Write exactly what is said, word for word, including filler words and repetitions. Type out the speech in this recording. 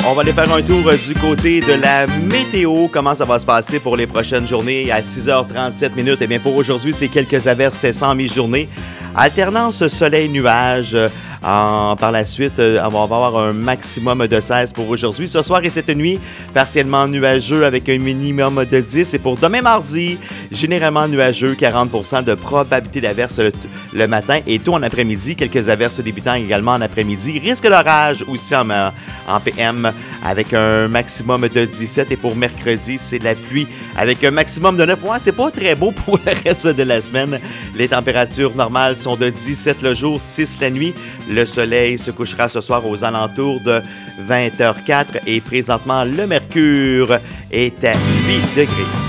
On va aller faire un tour du côté de la météo. Comment ça va se passer pour les prochaines journées à six heures trente-sept minutes? Eh bien, pour aujourd'hui, c'est quelques averses sans mi-journée. Alternance soleil-nuage. En, par la suite, euh, on va avoir un maximum de seize pour aujourd'hui. Ce soir et cette nuit, partiellement nuageux avec un minimum de dix. Et pour demain mardi, généralement nuageux, quarante pour cent de probabilité d'averse le, le matin et tôt en après-midi. Quelques averses débutant également en après-midi. Risque d'orage aussi en, en P M avec un maximum de dix-sept. Et pour mercredi, c'est de la pluie avec un maximum de neuf. Ouais, c'est pas très beau pour le reste de la semaine. Les températures normales sont de dix-sept le jour, six la nuit. Le soleil se couchera ce soir aux alentours de vingt heures quatre et présentement, le mercure est à huit degrés.